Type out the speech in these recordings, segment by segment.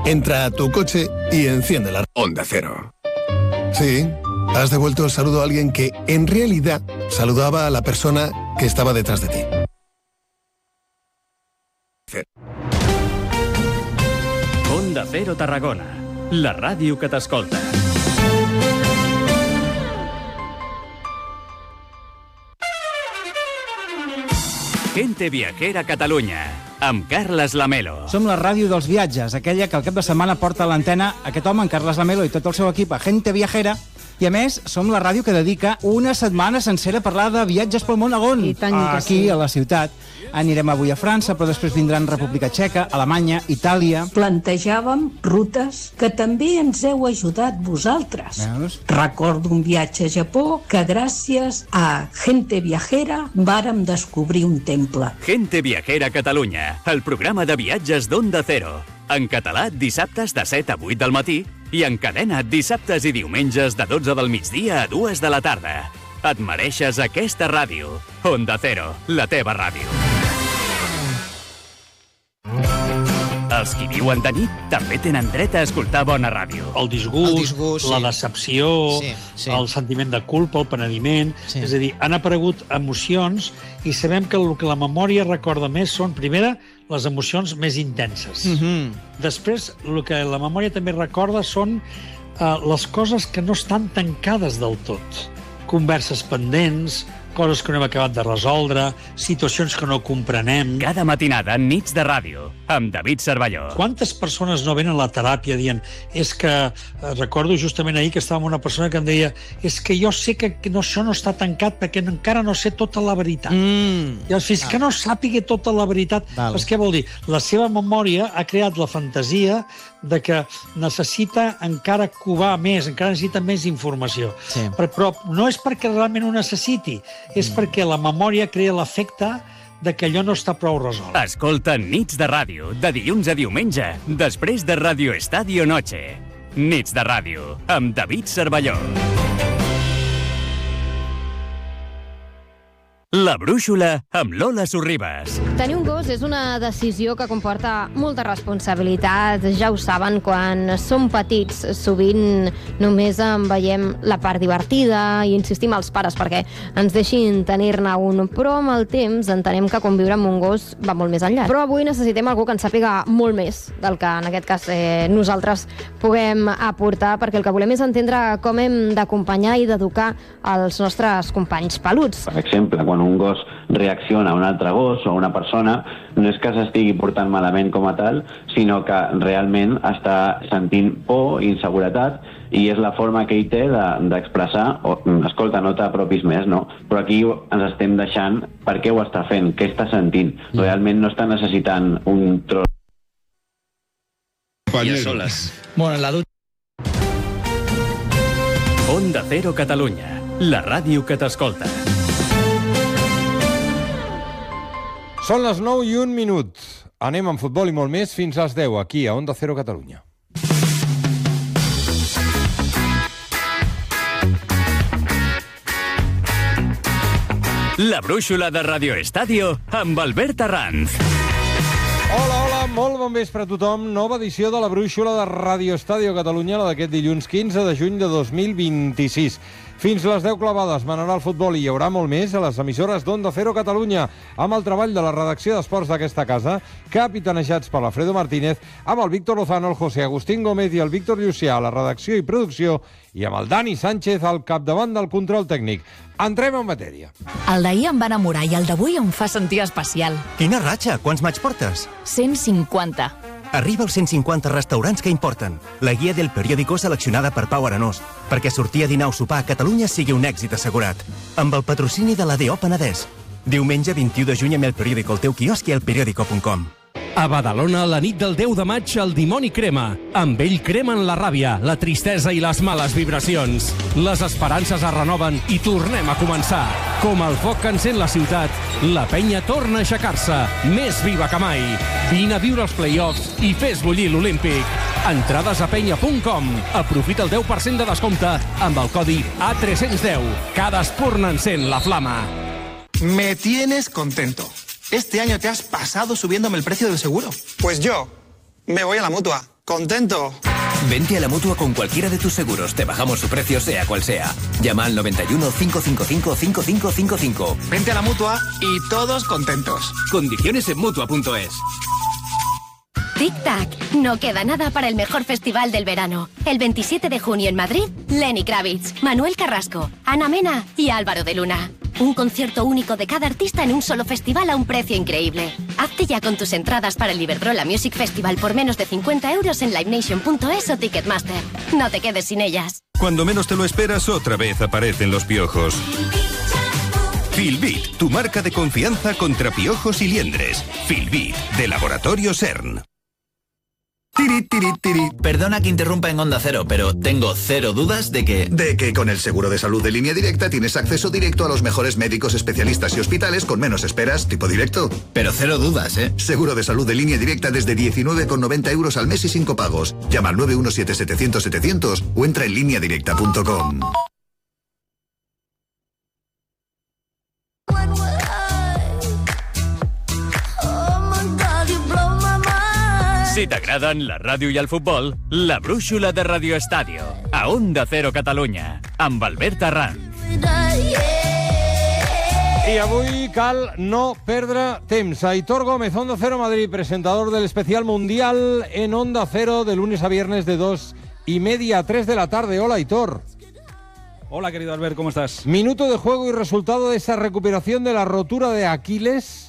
Entra a tu coche y enciende la Onda Cero. Sí, has devuelto el saludo a alguien que, en realidad, saludaba a la persona que estaba detrás de ti. Onda Cero Tarragona, la ràdio que t'escolta. Gente Viajera Catalunya, amb Carles Lamelo. Som la ràdio dels viatges, aquella que al cap de setmana porta a l'antena aquest home, en Carles Lamelo, i tot el seu equip a Gente Viajera. I a més, som la ràdio que dedica una setmana sencera a parlar de viatges pel món. Aquí, a la ciutat. Anirem avui a França, però després vindran República Txeca, Alemanya, Itàlia... Plantejàvem rutes que també ens heu ajudat vosaltres. Veus? Recordo un viatge a Japó que gràcies a Gente Viajera vàrem descobrir un temple. Gente Viajera Catalunya, el programa de viatges d'Onda Cero. En català, dissabtes de 7 a 8 del matí i en cadena dissabtes i diumenges de 12 del migdia a 2 de la tarda. Et mereixes aquesta ràdio. Onda Cero, la teva ràdio. Els qui viuen de nit també tenen dret a escoltar bona ràdio. El disgust, la decepció, el sentiment de culpa, el penediment... Sí. És a dir, han aparegut emocions i sabem que el que la memòria recorda més són, primera, les emocions més intenses. Després, el que la memòria també recorda són les coses que no estan tancades del tot. Converses pendents, coses que no hem acabat de resoldre, situacions que no comprenem... Cada matinada, Nits de Ràdio, amb David Cervelló. Quantes persones no venen a la teràpia dient és que, recordo justament ahir que estava amb una persona que em deia és que jo sé que això no està tancat perquè encara no sé tota la veritat. I fins que no sàpiga tota la veritat, doncs què vol dir? La seva memòria ha creat la fantasia de que necessita encara covar més, encara necessita més informació. Sí. Però no és perquè realment ho necessiti, és perquè la memòria crea l'efecte de que allò no està prou resolt. Escolta Nits de Ràdio, de dilluns a diumenge, després de Radio Estadio Noche. Nits de Ràdio, amb David Cervelló. La Brúixola amb Lola Sorribas. Tenir un gos és una decisió que comporta molta responsabilitat. Ja ho saben, quan som petits sovint només en veiem la part divertida i insistim als pares perquè ens deixin tenir-ne un, però amb el temps entenem que conviure amb un gos va molt més enllà. Però avui necessitem algú que ens sàpiga molt més del que en aquest cas nosaltres puguem aportar, perquè el que volem és entendre com hem d'acompanyar i d'educar els nostres companys peluts. Per exemple, quan un gos reacciona a un altre gos o a una persona, no és que s'estigui portant malament com a tal, sinó que realment està sentint por i inseguretat, i és la forma que ell té d'expressar, escolta, no t'apropis més, no? Però aquí ens estem deixant per què ho està fent, què està sentint. Realment no està necessitant un tros... I a soles. Bueno, la dutxa... Onda Cero Catalunya, la ràdio que t'escolta. Són les 9 i 1 minut. Anem amb futbol i molt més fins a les 10, aquí a Onda Cero Catalunya. La Brúixola de Radio Estadio amb Albert Arranz. Hola, molt bon vespre a tothom. Nova edició de la Brúixola de Radio Estadio Catalunya, la d'aquest dilluns 15 de juny de 2026. Fins les 10 clavades manarà el futbol i hi haurà molt més a les emissores d'Onda Cero Catalunya, amb el treball de la redacció d'esports d'aquesta casa, capitanejats per l'Alfredo Martínez, amb el Víctor Lozano, el José Agustín Gómez i el Víctor Llucià a la redacció i producció, i amb el Dani Sánchez al capdavant del control tècnic. Entrem en matèria. El d'ahir em va enamorar i el d'avui em fa sentir especial. Quina ratxa! Quants maig portes? 150. Arriba als 150 restaurants que importen. La guia del periòdico seleccionada per Pau Arenós, perquè sortir a dinar o sopar a Catalunya sigui un èxit assegurat. Amb el patrocini de la DO Penedès. Diumenge 21 de juny amb el periòdico al teu quiosc i al periódico.com. A Badalona, la nit del 10 de maig, el dimoni crema. Amb ell cremen la ràbia, la tristesa i les males vibracions. Les esperances es renoven i tornem a començar. Com el foc que encén la ciutat, la penya torna a aixecar-se, més viva que mai. Vine a viure els play-offs i fes bullir l'Olímpic. Entrades a penya.com. Aprofita el 10% de descompte amb el codi A310. Cada espurna encén la flama. Me tienes contento. Este año te has pasado subiéndome el precio del seguro. Pues yo me voy a la Mutua. contento. Vente a la Mutua con cualquiera de tus seguros. Te bajamos su precio, sea cual sea. Llama al 91 555 5555. Vente a la Mutua y todos contentos. Condiciones en Mutua.es. Tic-tac, no queda nada para el mejor festival del verano. El 27 de junio en Madrid, Lenny Kravitz, Manuel Carrasco, Ana Mena y Álvaro de Luna. Un concierto único de cada artista en un solo festival a un precio increíble. Hazte ya con tus entradas para el Iberdrola Music Festival por menos de 50 euros en livenation.es o Ticketmaster. No te quedes sin ellas. Cuando menos te lo esperas, otra vez aparecen los piojos. Filbit, tu marca de confianza contra piojos y liendres. Filbit, de Laboratorio CERN. Perdona que interrumpa en Onda Cero, pero tengo cero dudas de que con el seguro de salud de Línea Directa tienes acceso directo a los mejores médicos, especialistas y hospitales con menos esperas, tipo directo. Pero cero dudas, ¿eh? Seguro de salud de Línea Directa desde 19,90 euros al mes y sin copagos. Llama al 917-700-700 o entra en lineadirecta.com. Si t'agraden la ràdio i el futbol, la brúixola de Radio Estadio, a Onda Cero Catalunya, amb Albert Arranz. I avui cal no perdre temps. Aitor Gómez, Onda Cero Madrid, presentador del especial mundial en Onda Cero de lunes a viernes de 2:30 a 3 de la tarde. Hola, Aitor. Hola, querido Albert, ¿cómo estás? Minuto de juego y resultado de esa recuperación de la rotura de Aquiles.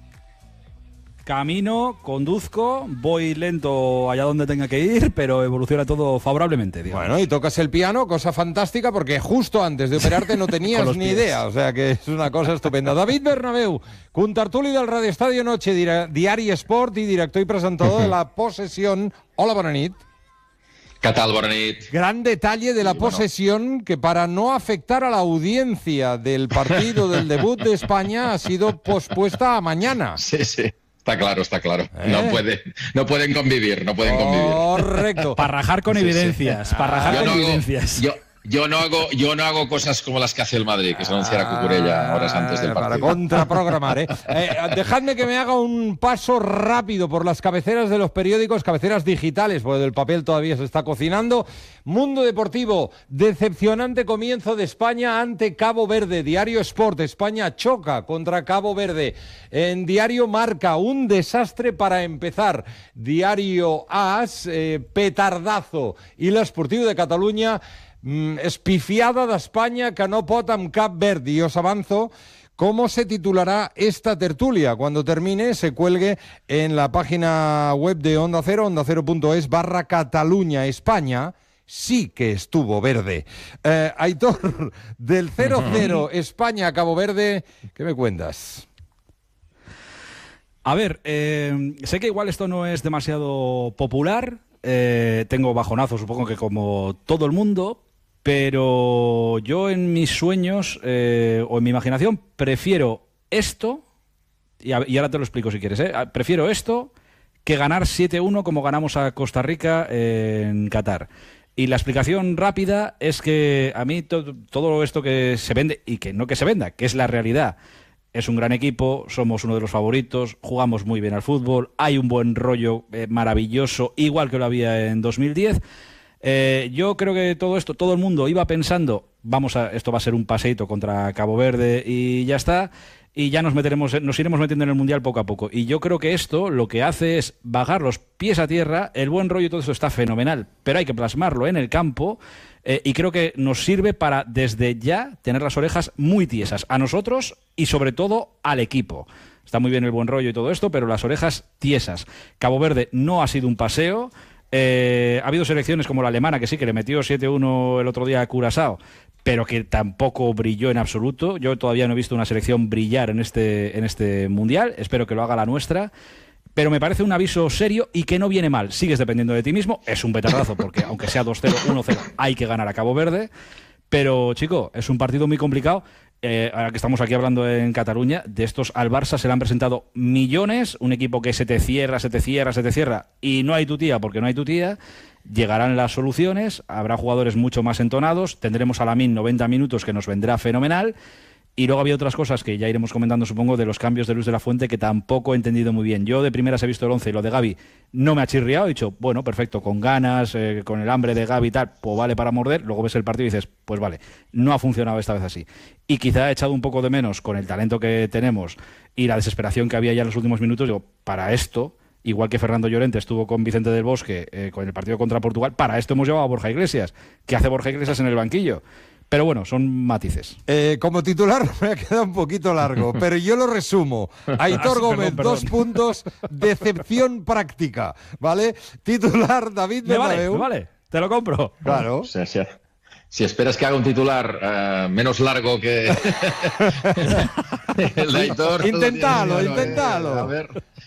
Camino, conduzco, voy lento allá donde tenga que ir, pero evoluciona todo favorablemente, digamos. Bueno, y tocas el piano, cosa fantástica, porque justo antes de operarte no tenías ni idea, o sea que es una cosa estupenda. David Bernabéu, contertuli del Radio Estadio Noche, diari Esport i director i presentador de La Posesión. Hola, bona nit. ¿Qué tal, bona nit? Gran detalle de La Posesión, que para no afectar a la audiencia del partido del debut de España ha sido pospuesta a mañana. Sí, sí. Está claro, está claro. No pueden convivir, no pueden convivir. Correcto. Para rajar con evidencias, para rajar con evidencias. Yo no hago cosas como las que hace el Madrid, que se anunciara Cucurella horas antes del partido. Para contraprogramar, ¿eh? Dejadme que me haga un paso rápido por las cabeceras de los periódicos, cabeceras digitales, porque el papel todavía se está cocinando. Mundo Deportivo, decepcionante comienzo de España ante Cabo Verde. Diario Sport, España choca contra Cabo Verde. En Diario Marca, un desastre para empezar. Diario AS, petardazo. Y l'Esportiu de Catalunya, espifiada d'Espanya que no pot amb Cap Verd. Y os avanzo cómo se titulará esta tertulia. Cuando termine, se cuelgue en la página web de Onda Cero, ondacero.es/Cataluña. España sí que estuvo verde. Aitor, del 0-0 España-Cabo Verde, ¿qué me cuentas? A ver, sé que igual esto no es demasiado popular, tengo bajonazo, supongo que como todo el mundo, pero yo en mis sueños o en mi imaginación prefiero esto, y ahora te lo explico si quieres, prefiero esto que ganar 7-1 como ganamos a Costa Rica en Qatar. Y la explicación rápida es que a mí todo esto que se vende, y que no que se venda, que es la realidad, es un gran equipo, somos uno de los favoritos, jugamos muy bien al fútbol, hay un buen rollo maravilloso, igual que lo había en 2010. Yo creo que todo el mundo iba pensando, esto va a ser un paseíto contra Cabo Verde y ya está, y ya nos iremos metiendo en el Mundial poco a poco. Y yo creo que esto lo que hace es bajar los pies a tierra, el buen rollo y todo eso está fenomenal, pero hay que plasmarlo en el campo, y creo que nos sirve para desde ya tener las orejas muy tiesas, a nosotros y sobre todo al equipo. Está muy bien el buen rollo y todo esto, pero las orejas tiesas. Cabo Verde no ha sido un paseo. Ha habido selecciones como la alemana, que sí, que le metió 7-1 el otro día a Curazao, pero que tampoco brilló en absoluto. Yo todavía no he visto una selección brillar en este Mundial. Espero que lo haga la nuestra. Pero me parece un aviso serio y que no viene mal. Sigues dependiendo de ti mismo. Es un petardazo porque aunque sea 2-0, 1-0, hay que ganar a Cabo Verde. Pero, chico, es un partido muy complicado. Ahora que estamos aquí hablando en Cataluña, de estos al Barça se le han presentado millones, un equipo que se te cierra y no hay tu tía porque no hay tu tía. Llegarán las soluciones, habrá jugadores mucho más entonados, tendremos a Lamine 90 minutos que nos vendrá fenomenal Y luego había otras cosas que ya iremos comentando, supongo, de los cambios de Luis de la Fuente, que tampoco he entendido muy bien. Yo de primeras he visto el 11 y lo de Gavi no me ha chirriado. He dicho, bueno, perfecto, con ganas, con el hambre de Gavi y tal, pues vale para morder. Luego ves el partido y dices, pues vale, no ha funcionado esta vez así. Y quizá he echado un poco de menos con el talento que tenemos y la desesperación que había ya en los últimos minutos. Digo, para esto, igual que Fernando Llorente estuvo con Vicente del Bosque con el partido contra Portugal, para esto hemos llevado a Borja Iglesias. ¿Qué hace Borja Iglesias en el banquillo? Pero bueno, son matices. Como titular me ha quedado un poquito largo, pero yo lo resumo. Aitor Gómez, perdón. 2 puntos, decepción práctica, ¿vale? Titular, David Bernabéu. Me vale, te lo compro. Claro. O sea, si esperas que haga un titular menos largo que el de Aitor... Inténtalo. A ver...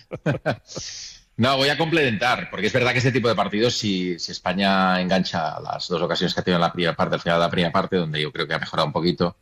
No, voy a complementar, porque es verdad que este tipo de partidos, si España engancha las 2 ocasiones que ha tenido en la primera parte, al final de la primera parte, donde yo creo que ha mejorado un poquito,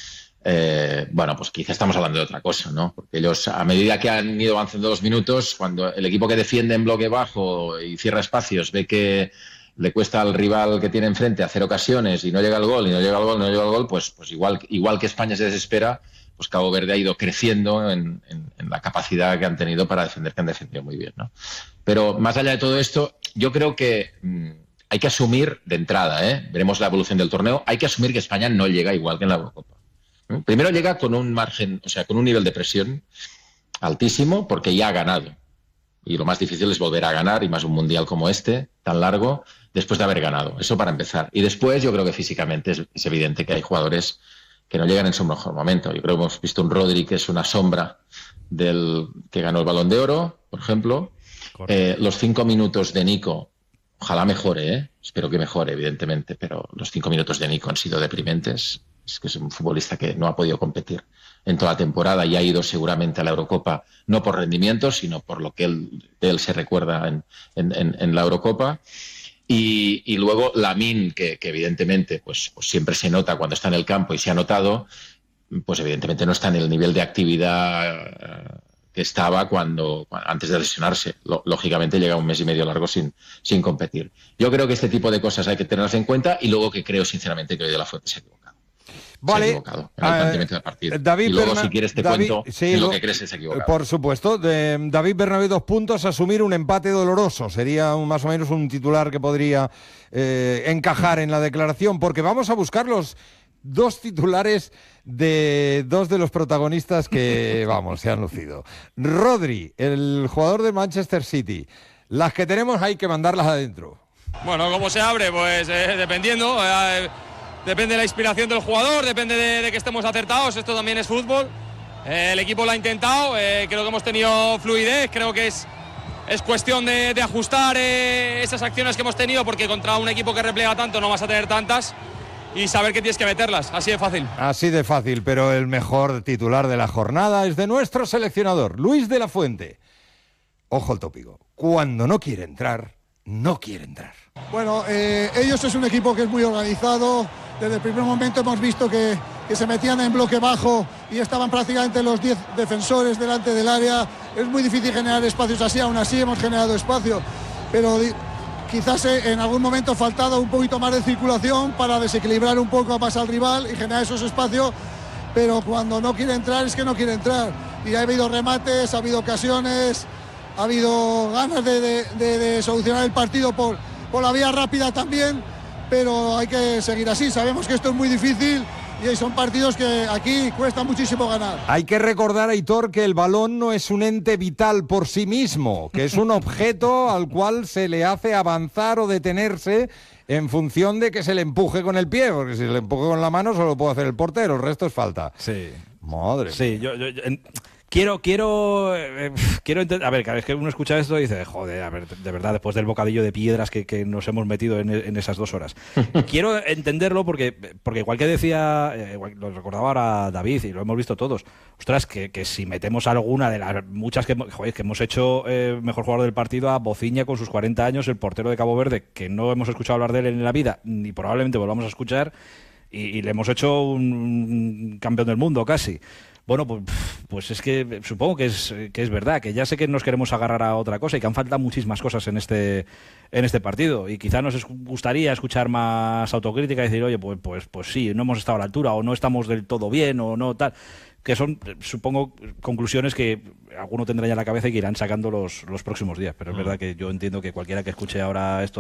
bueno, pues quizá estamos hablando de otra cosa, ¿no? Porque ellos, a medida que han ido avanzando los minutos, cuando el equipo que defiende en bloque bajo y cierra espacios ve que le cuesta al rival que tiene enfrente hacer ocasiones y no llega al gol, pues igual que España se desespera, pues Cabo Verde ha ido creciendo en la capacidad que han tenido para defender, que han defendido muy bien, ¿no? Pero más allá de todo esto, yo creo que hay que asumir de entrada, veremos la evolución del torneo, hay que asumir que España no llega igual que en la Eurocopa. Primero llega con un margen, o sea, con un nivel de presión altísimo, porque ya ha ganado. Y lo más difícil es volver a ganar, y más un mundial como este, tan largo, después de haber ganado. Eso para empezar. Y después yo creo que físicamente es evidente que hay jugadores que no llegan en su mejor momento. Yo creo que hemos visto un Rodri que es una sombra del que ganó el Balón de Oro, por ejemplo. Los 5 minutos de Nico, ojalá mejore, espero que mejore, evidentemente, pero los 5 minutos de Nico han sido deprimentes. Es que es un futbolista que no ha podido competir en toda la temporada y ha ido seguramente a la Eurocopa, no por rendimiento, sino por lo que de él se recuerda en la Eurocopa. Y luego Lamine, que evidentemente pues siempre se nota cuando está en el campo y se ha notado, pues evidentemente no está en el nivel de actividad que estaba antes de lesionarse. Lógicamente llega un mes y medio largo sin competir. Yo creo que este tipo de cosas hay que tenerlas en cuenta, y luego que creo sinceramente que hoy de la Fuente se ha equivocado. Vale. Se ha equivocado en el planteamiento del partido. David, y luego, si quieres, te cuento sí, lo que crees que se ha equivocado. Por supuesto. David Bernabéu, 2 puntos, asumir un empate doloroso. Sería más o menos un titular que podría encajar en la declaración, porque vamos a buscar los 2 titulares de 2 de los protagonistas que, vamos, se han lucido. Rodri, el jugador de Manchester City. Las que tenemos hay que mandarlas adentro. Bueno, ¿cómo se abre? Pues dependiendo... Depende de la inspiración del jugador, depende de que estemos acertados, esto también es fútbol. El equipo lo ha intentado, creo que hemos tenido fluidez, creo que es cuestión de ajustar esas acciones que hemos tenido, porque contra un equipo que repliega tanto no vas a tener tantas, y saber que tienes que meterlas, así de fácil. Así de fácil, pero el mejor titular de la jornada es de nuestro seleccionador, Luis de la Fuente. Ojo al tópico, cuando no quiere entrar, no quiere entrar. Bueno, ellos es un equipo que es muy organizado. Desde el primer momento hemos visto que se metían en bloque bajo y estaban prácticamente los 10 defensores delante del área. Es muy difícil generar espacios así, aún así hemos generado espacio, pero quizás en algún momento ha faltado un poquito más de circulación para desequilibrar un poco más al rival y generar esos espacios, pero cuando no quiere entrar es que no quiere entrar. Y ha habido remates, ha habido ocasiones, ha habido ganas de solucionar el partido por la vía rápida también, pero hay que seguir así. Sabemos que esto es muy difícil y son partidos que aquí cuesta muchísimo ganar. Hay que recordar, Aitor, que el balón no es un ente vital por sí mismo, que es un objeto al cual se le hace avanzar o detenerse en función de que se le empuje con el pie, porque si se le empuje con la mano solo puede hacer el portero, el resto es falta. Sí. Madre. Sí, yo Quiero entender, a ver, cada vez que uno escucha esto dice, joder, a ver, de verdad, después del bocadillo de piedras que nos hemos metido en esas 2 horas. Quiero entenderlo porque igual que decía, lo recordaba ahora David y lo hemos visto todos, ostras, que si metemos alguna de las muchas que hemos hecho mejor jugador del partido a Bociña con sus 40 años, el portero de Cabo Verde, que no hemos escuchado hablar de él en la vida, ni probablemente volvamos a escuchar, y le hemos hecho un campeón del mundo casi. Bueno, pues es que supongo que es verdad, que ya sé que nos queremos agarrar a otra cosa y que han faltado muchísimas cosas en este partido, y quizá nos gustaría escuchar más autocrítica y decir, oye, pues sí, no hemos estado a la altura, o no estamos del todo bien, o no tal, que son, supongo, conclusiones que alguno tendrá ya en la cabeza y que irán sacando los próximos días, pero es verdad que yo entiendo que cualquiera que escuche ahora esto